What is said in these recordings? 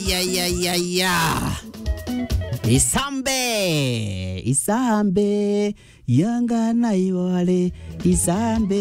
Isambe Yanga na iwale Isambe.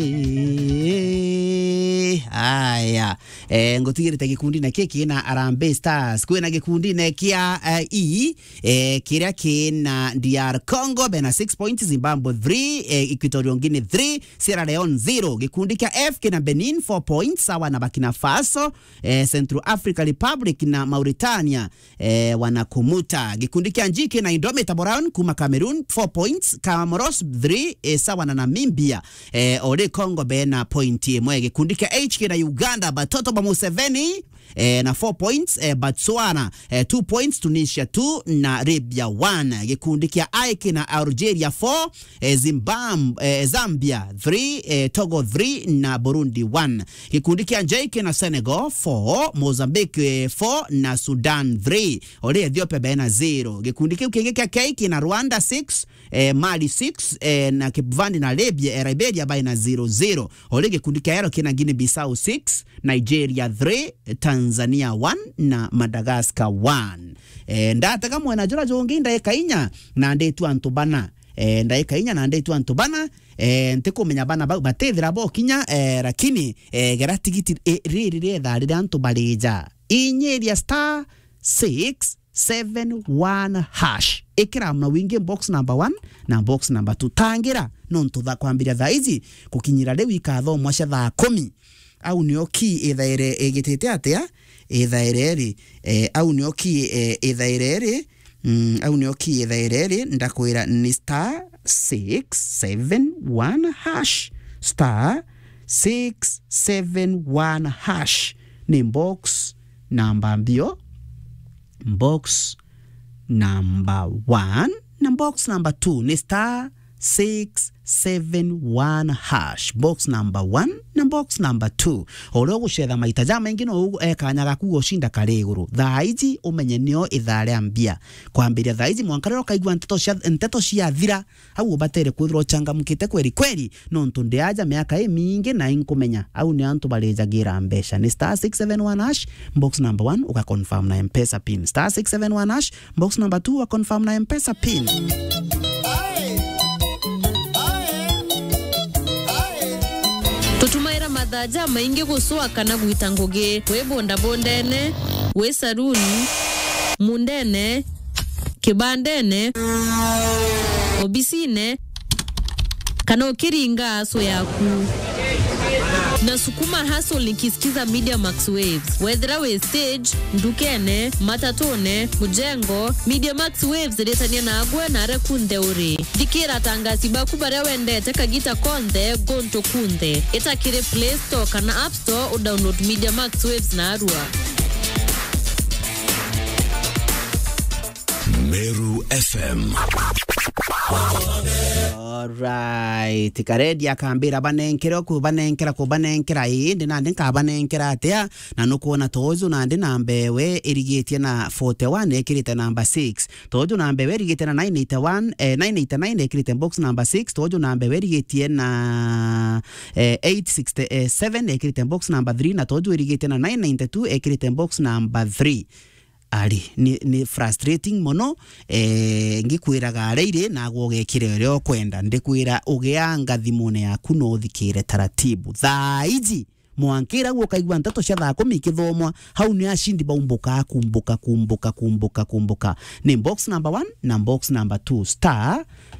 Aya ngotigirite gikundi na kiki na Harambee Stars kwina gikundi na kia kiria kina DR Congo bena 6 points, Zimbabwe 3, Equatorial Guinea 3, Sierra Leone 0. Gikundi kia F kina Benin 4 points sawa na Burkina Faso, Central Africa Republic na Mauritania wanakumuta. Gikundi kia G kina Indomitable kuma Cameroon 4 points, Comoros 3 sawa na Namibia, Ode Congo bena pointi mwe. Gikundi kia H kina Uganda Batoto ba Museveni na 4 points, Botswana 2 points, Tunisia 2 na Libya 1. Gikundi kia I kina Algeria 4, Zambia 3, Togo 3 na Burundi 1. Gikundi kia J kina Senegal 4, Mozambique 4 na Sudan 3. Ole Ethiopia bena 0. Gikundi kia K kina Rwanda 6, Mali 6 na Cape Verde na Liberia bena 0-0. Ole gikundi kia Ero kina Guinea Bissau 6, Nigeria 3, Tanzania 1 na Madagascar 1. Ndataka mwana jora jongi ndaeka inya na ndetu antubana. Ndaeka inya na ndetu antubana. Nteko menya bana batethira bo kinya lakini geratigiti riri thari antubaleja. Inyeria star 671 hash. Ekira mna wingi box number 1 na box number 2. Tangira nonto tha kwambira tha izi kukinyira lewi ikatho mwasha tha 10. Au nioki ethaire egitete atia ethaire au nioki ethaire au nioki ethaire ndakwira ni star 671 hash star 671 hash ni box number mbio, box number 1 na box number 2 ni star 671 hash, box number 1 na box number 2. Olo guchetha maitaja mengi no kanyaga kugo shinda kareguru thaizi umenye nio ithare ambia kwambiria thaizi mwankarero kaigwa nteto cia thira au batere kwithro changamukite kweri no ntunde aja miaka mingi na inkumenya au ni antu balejagira mbesha ni star 671 hash box number 1 uka confirm na M-Pesa pin, star 671 hash box number 2 uka confirm na M-Pesa pin. Tutumaira madhaja maingi gusua kana guitangoge we bonda bondene we saruni mundene kibandene obisine kana ukiringa aso yaku na sukuma hustle nikisikiza Media Max Waves whether we stage ndukene matatone mujengo Media Max Waves retania na agwe na rekunde uri dikira tangasi bakubare wende teka gita konde gonto kunde etakire Play Store kana App Store o download Media Max Waves na arua. Meru FM. Alright, karedi akambira banenkera kubanenkera indi nandi nkabanenkera atia na nukuona tozo nandi nambewe irigetie na 41 ekirite number 6 tozo nambewe irigetie na 981 989 ekirite box number 6 tozo nambewe irigetie na 867 ekirite box number 3 na tozo irigetie na 992 ekirite box number 3. Ali ni frustrating mono ngikwiraga reire na gwogekire ryo kwenda ndikwira ugeanga thimune yaku no thikire taratibu thaizi mwankira gukaigwa ntato cia tha 10 ikithomwa hau ni ashindi baumbuka kumbuka ni box number 1 na box number 2 star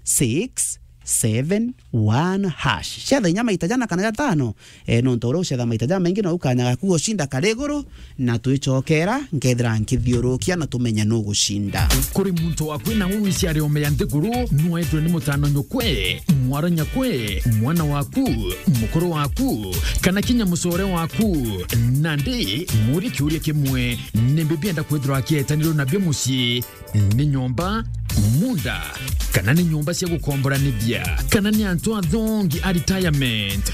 671 hash shetha nyama itajana kana gatano no ntoro shetha maitaja mengi no ukanya kuo shinda karegoro na tuichokera ngethra nkithiurukia na tumenya no gushinda kuri muntu wakwe na uisi ari omeya ndiguru nuetwe ni mutano nyokwe mwaranya kwe mwana waku mukuru waku kana kinya musore waku nandi muri kiurie kimwe nimbibienda kwithra kietaniro na byomusi ni nyomba munda kana ni nyumba cia gukombora nibia kana ni antu athongi a retirement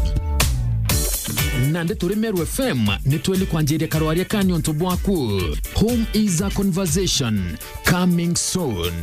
nande turi Meru FM nitweli kwanjiria karwaria kanyo ntobo waku. Home is a conversation coming soon.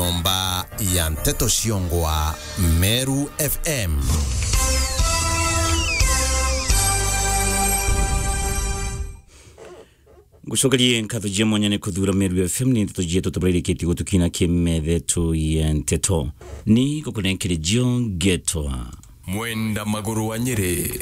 Nyomba ya Mteto Shiongwa, Meru FM. Ngucokerie nkatho jia mwanyane kuthura Meru FM ni nteto jia tutabairiketi gutukina kimethe tu ya nteto ni kukunenkere jio getoa Mwenda maguru wa Nyeri.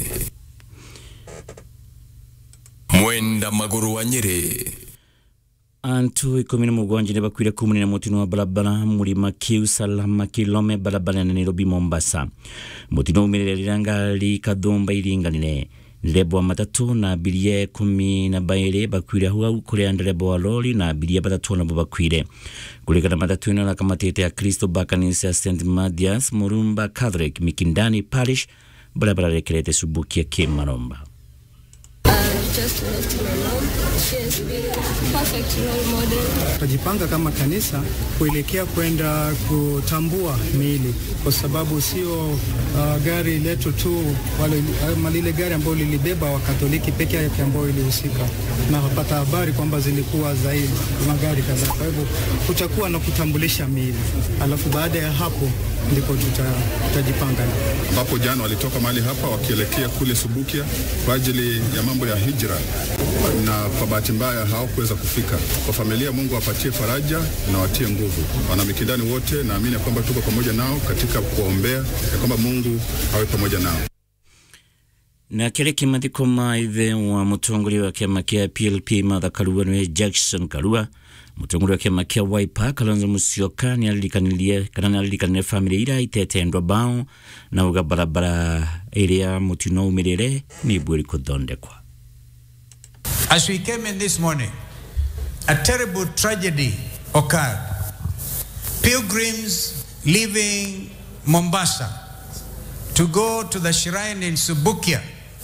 Mwenda maguru wa Nyeri. Antu 17 ne bakwira kumuni na mutino wa barabara mulima Kiu Salama Kilome barabara na Nairobi Mombasa. Mutino umirerera ngali Kathumba iringanire lebo matatu na abiria 12 bakwira huwa kule nderebo wa lori na abiria batatu na bakwire kulikana matatu na kamatete ya Kristo Bakanisa St Mathias Murumba Catholic Mikindani Parish barabara rekerete Subukia Kimaromba. Just to let my mom, she has been a perfect role model. Tajipanga kama kanisa kuelekea kwenda kutambua miili kwa sababu sio gari letu tu wale lile gari ambalo lilibeba Wakatoliki peke yake ambao ilihusika, na wapata habari kwamba zilikuwa zaidi magari kadhaa. Kwa hivyo kutakuwa na kutambulisha miili, alafu baada ya hapo ndipo tutajipanga. Hapo jana walitoka mahali hapa wakielekea kule Subukia kwa ajili ya mambo ya hijra, na kwa bahati mbaya hawakuweza kufika. Kwa familia, Mungu apatie faraja na watie nguvu. Wana Mikindani wote naamini kwamba tuko pamoja nao katika kuombea ya kwamba Mungu awe pamoja nao. Na kile kimathiko maithe wa mutongori wa kiama kia PLP Martha Karua ni Jackson Karua. Mutongori wa kiama kia Wiper Kalonzo Musyoka ni alilikanile familia ira itetendwa bao na uga barabara area mutino umirere ni bweri kuthondekwa. As we came in this morning, a terrible tragedy occurred. Pilgrims leaving Mombasa to go to the shrine in Subukia,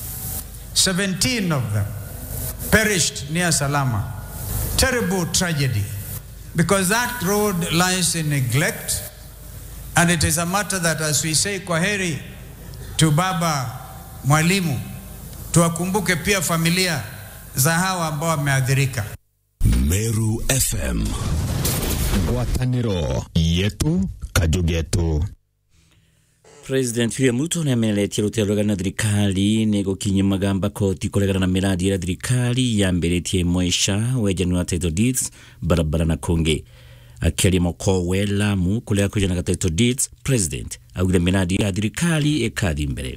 17 of them perished near Salama. Terrible tragedy, because that road lies in neglect, and it is a matter that, as we say kwaheri to Baba Mwalimu, tuwakumbuke pia familia za hawa ambao wameathirika. Meru FM. Ngwataniro yetu kajugetu. President William Ruto na ameleta rutero na thirikari nego kinyamagamba koti kuregana na miradi ya thirikari ya mberetie mwesha we January title deeds barabara na konge akeli mokowe Lamu kulega kujana na title deeds. President agire miradi ya thirikari ekadi mbere.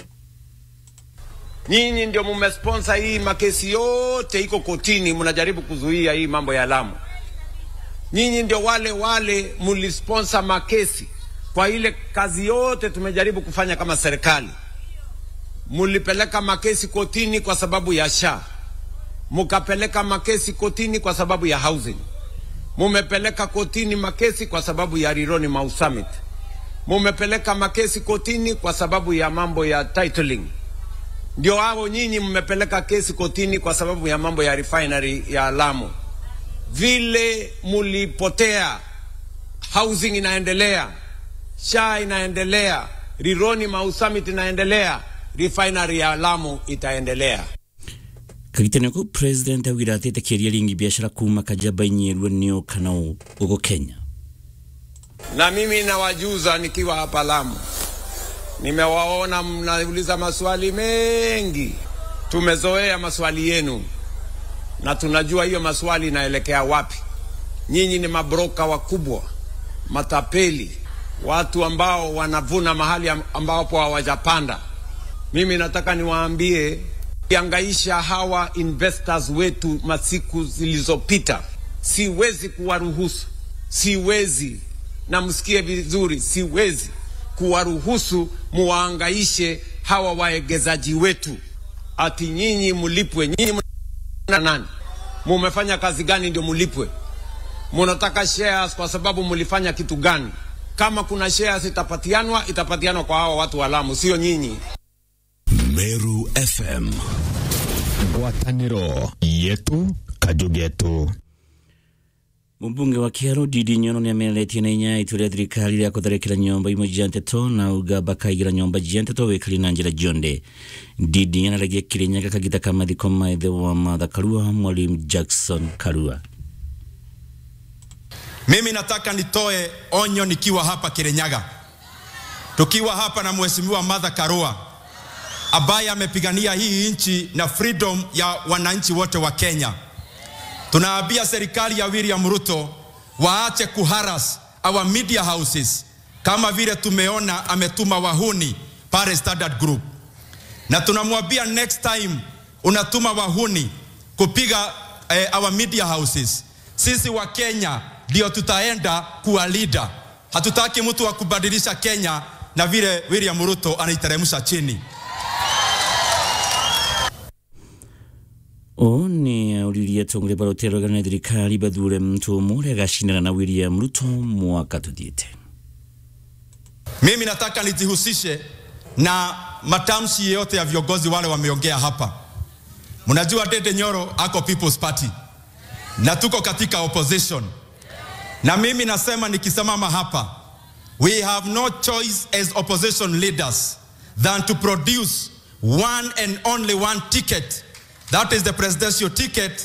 Nyinyi ndio mmesponsor hii makesi yote iko kotini, mnajaribu kuzuia hii mambo ya Lamu. Nyinyi ndio wale mlisponsor makesi kwa ile kazi yote tumejaribu kufanya kama serikali. Mulipeleka makesi kotini kwa sababu ya SHA. Mukapeleka makesi kotini kwa sababu ya housing. Mumepeleka kotini makesi kwa sababu ya Rironi Mau Summit. Mumepeleka makesi kotini kwa sababu ya mambo ya titling. Ndio hao nyinyi mmepeleka kesi kotini kwa sababu ya mambo ya refinery ya Lamu. Vile mulipotea, housing inaendelea, SHA inaendelea, Rironi Mau Summit inaendelea, refinery ya Lamu itaendelea. Kagiteneko President awirate tekeria lingi biashara kuma kajaba Nyerwa nio kanao uko Kenya. Na mimi nawajuza nikiwa hapa Lamu, nimewaona mnauliza maswali mengi. Tumezoea maswali yenu na tunajua hiyo maswali inaelekea wapi. Nyinyi ni mabroka wakubwa, matapeli, watu ambao wanavuna mahali ambapo hawajapanda. Mimi nataka niwaambie, kiangaisha hawa investors wetu masiku zilizopita, siwezi kuwaruhusu, siwezi, na msikie vizuri, siwezi kuwaruhusu muangaishe hawa waegezaji wetu. Ati nyinyi mulipwe, nyinyi nani? Mumefanya kazi gani ndio mulipwe? Munataka shares kwa sababu mulifanya kitu gani? Kama kuna shares itapatianwa kwa hawa watu wa Lamu, sio nyinyi. Meru FM. Ngwataniro yetu kajugetu. Mbunge wa Kiaro Didi Nyono ni ameleta na inya ituria thirikari ya kutharekera nyomba imoja nteto na ugaba kaigira nyomba nteto wekali na njira Jonde. Didi anaragia Kirinyaga kagita kama thiko maithe wa Martha Karua Mwalimu Jackson Karua. Mimi nataka nitoe onyo nikiwa hapa Kirinyaga. Tukiwa hapa na mheshimiwa Martha Karua ambaye amepigania hii nchi na freedom ya wananchi wote wa Kenya. Tunaambia serikali ya William Ruto waache kuharas our media houses kama vile tumeona ametuma wahuni pale Standard Group. Na tunamwambia next time unatuma wahuni kupiga our media houses, sisi wa Kenya ndio tutaenda kuwa leader. Hatutaki mtu wa kubadilisha Kenya na vile William Ruto anaiteremsha chini. Ni ulilia tongole balotero gana dirikali badure mtu mure gashindana na William Ruto mwaka tudiete. Mimi nataka nijihusishe na matamshi yote ya viongozi wale wameongea hapa. Mnajua Ndindi Nyoro ako People's Party na tuko katika opposition. Na mimi nasema nikisimama hapa, we have no choice as opposition leaders than to produce one and only one ticket. That is the presidential ticket.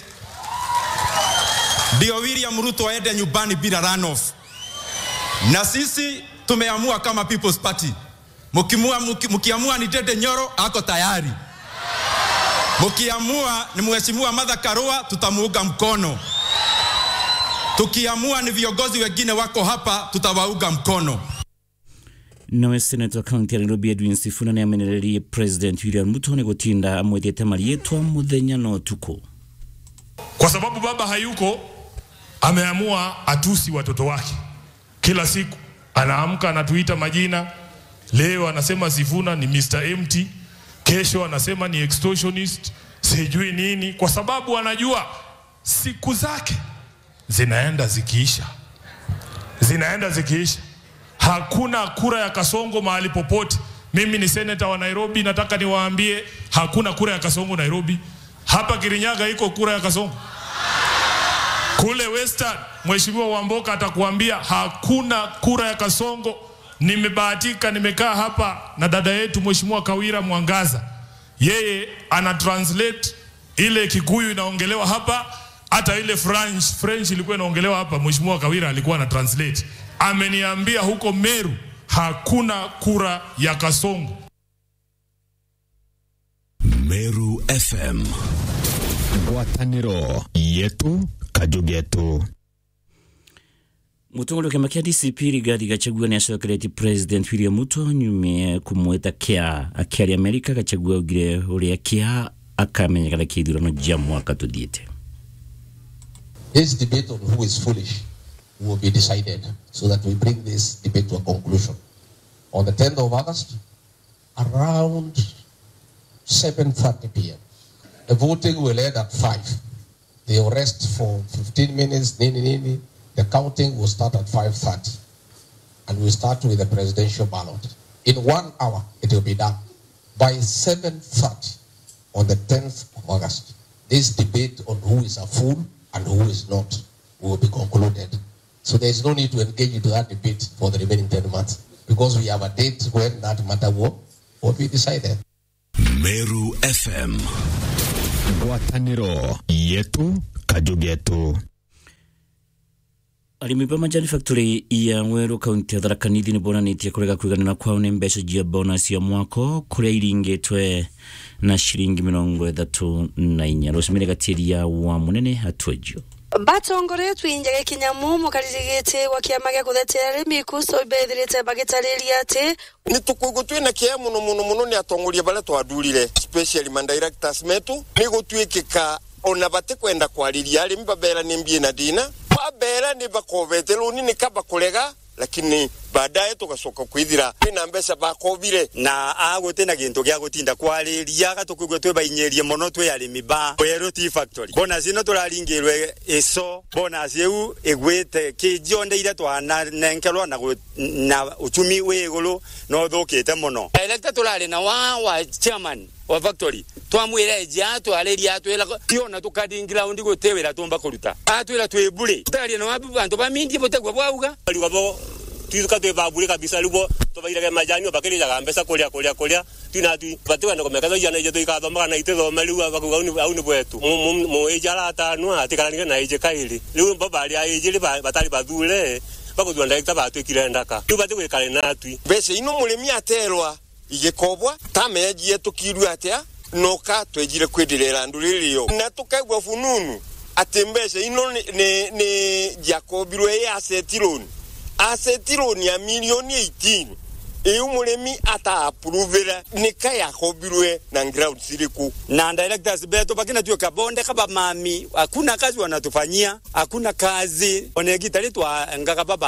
Ndio William Ruto aende nyumbani bila runoff. Na sisi tumeamua kama People's Party. Mkiamua ni Ndindi Nyoro ako tayari. Mkiamua ni Mheshimiwa Martha Karua tutamuunga mkono. Tukiamua ni viongozi wengine wako hapa tutawauga mkono. Nawe Senator County ya Nairobi Edwin Sifuna ni amenelerie President William Ruto ni gutinda amwethete marietwa muthenya no tuko. Kwa sababu baba hayuko, ameamua atusi watoto wake. Kila siku anaamka anatuita majina. Leo anasema Sifuna ni Mr. Empty, kesho anasema ni extortionist, sijui nini, kwa sababu anajua siku zake zinaenda zikiisha. Hakuna kura ya kasongo mahali popote. Mimi ni senator wa Nairobi, nataka niwaambie hakuna kura ya kasongo Nairobi. Hapa Kirinyaga iko kura ya kasongo. Kule Western, Mheshimiwa Wamboka atakuambia hakuna kura ya kasongo. Nimebahatika nimekaa hapa na dada yetu Mheshimiwa Kawira Mwangaza. Yeye ana translate ile Kikuyu inaongelewa hapa, hata ile French ilikuwa inaongelewa hapa, Mheshimiwa Kawira alikuwa ana translate. Ameniambia huko Meru hakuna kura ya kasongo. Meru FM, ngwataniro yetu kajugetu. Mutongole kama kia DCP Rigathi Gachagua ni ashokereti President William Ruto nyume kumweta kia akiari Amerika. Gachagua ugire uria kia akamenyekana kithurano jia mwaka tudiete. This debate on who is foolish will be decided so that we bring this debate to a conclusion. On the 10th of August, around 7:30 p.m. The voting will end at 5. They will rest for 15 minutes. The counting will start at 5:30. And we'll start with the presidential ballot. In 1 hour, it will be done. By 7:30 on the 10th of August, this debate on who is a fool and who is not will be concluded. So there is no need to engage into that debate for the remaining 10 months because we have a date when that matter will be decided. Meru FM, ngwataniro yetu kajugetu. Alimipa majani factory ya Mweru County ya Tharaka Nithi ni bona nitia kurega kuiganana kwao ni mbeca jia bonus ya mwako kuria iringetwe na shilingi 34. Rosemary Gatiria wa Munene atwejo. Batongore twinjage kinyamu mukaririgite wa kiama gya kuthetea arimi kuso ibethirite bagitariria ati nitukugutwina kia muno ni atongoria bale twadurire especially man directors metu ni gutwikika ona bate kwenda kwariria arimi babera nimbie na dina babera ni bakovetelo ni kaba kulega lakini baadaye tugasoka kwithira na mbesa bakovire na agotena gintu gya gutinda kwariria gatukugwe twe bainyerie mono twe arimi ba Weru Tea Factory bona sino turaringirwe eso bona siu egwete kijonde ira twana nenkelwa na uchumi wegulu no thukite mono electa turari na wa chairman wa factory twamwire ja twaleria atwela tiona tukadingira undi gutewera tumba kuruta atwela twebule tari na wabu bantu bamindi botegwa bwauga aliwabo tuka twe babule kabisa lubo tobaira majani bakeli ya mbesa kolia tunatu batwa ndo komeka jana je toika mara na itezo maliwa bakugauni au ni bwetu mu ejala tanu atikana na eje kaili liwe babali aije batali badule bakuzwa ndaika batu kirendaka tubate kwekale natwi bese ino mulemi aterwa igekobwa tameji yetu kirwa atia noka twejire kwedirera ndulilio na tukaigwa fununu atembesha ino ne Jacobirwe ya asset loan ya milioni 18 umulemi ata approvera nika Jacobirwe na ground siriku na directors beto bakina tuwe kabonde kaba mami hakuna kazi wanatufanyia, hakuna kazi onegitali twa ngaka baba